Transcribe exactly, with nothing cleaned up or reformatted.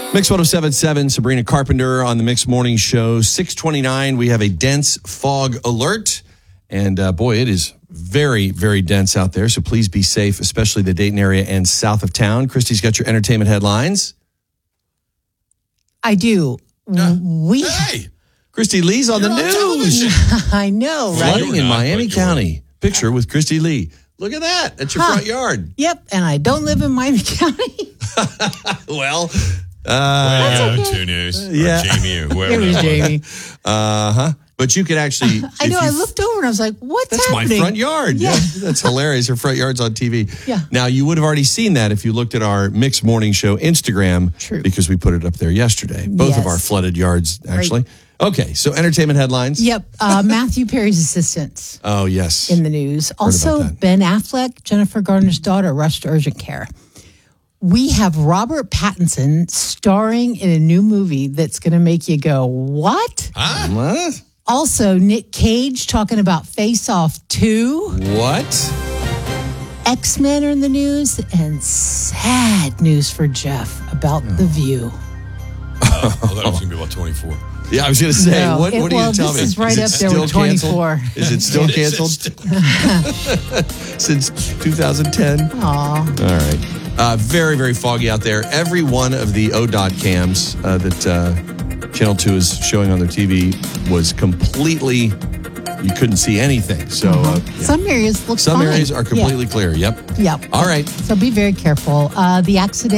Mix one oh seven point seven, Sabrina Carpenter on the Mix Morning Show. six twenty-nine, we have a dense fog alert. And uh, boy, it is very, very dense out there. So please be safe, especially the Dayton area and south of town. Christy's got your entertainment headlines. I do. Uh, we Hey, Christy Lee's on You're the on news. television. I know, right? Flooding in You're not, Miami but you're- County. Picture with Christy Lee. Look at that. At your Huh. front yard. Yep, and I don't live in Miami County. Well, uh, well, okay. Two News. Yeah. Or Jamie or whoever. It was that Jamie. uh-huh. But you could actually... I if know. you I looked over and I was like, "What's That's happening?" my front yard. Yeah. Yeah. That's hilarious. Her front yard's on T V. Yeah. Now, you would have already seen that if you looked at our Mix Morning Show Instagram. True. Because we put it up there yesterday. Both of Yes. our flooded yards, actually. Okay, so entertainment headlines. Yep. Uh, Matthew Perry's assistants Oh, yes. in the news. Also, that. Ben Affleck, Jennifer Garner's daughter, rushed to urgent care. We have Robert Pattinson starring in a new movie that's going to make you go, "What?" Huh? What? Also, Nick Cage talking about Face Off two. What? X-Men are in the news, and sad news for Jeff about The View. I thought it was going to be about twenty-four. Yeah, I was going to say, No, what, it- what do well, you tell this me? is right it up there still with canceled? twenty-four. Is it still Is it canceled still- since two thousand ten? Aw. All right. Uh, very, very foggy out there. Every one of the O D O T cams uh, that uh, Channel two is showing on their T V was completely, you couldn't see anything. So uh, yeah. Some areas look some fine. areas are completely clear. Yep. Yeah. Yep. All right. So be very careful. Uh, the accident